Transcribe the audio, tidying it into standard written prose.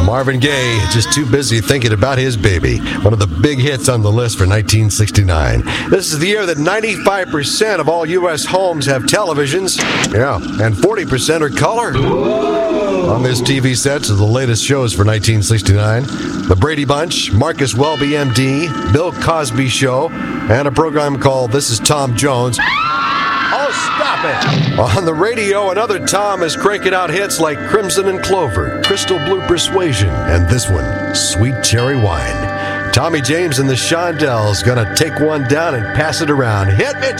Marvin Gaye, just too busy thinking about his baby. One of the big hits on the list for 1969. This is the year that 95% of all U.S. homes have televisions. Yeah, and 40% are color. On this TV set are the latest shows for 1969. The Brady Bunch, Marcus Welby, MD, Bill Cosby Show, and a program called This is Tom Jones. Oh, stop it! On the radio, another Tom is cranking out hits like Crimson and Clover, Crystal Blue Persuasion, and this one, Sweet Cherry Wine. Tommy James and the Shondells gonna take one down and pass it around. Hit me!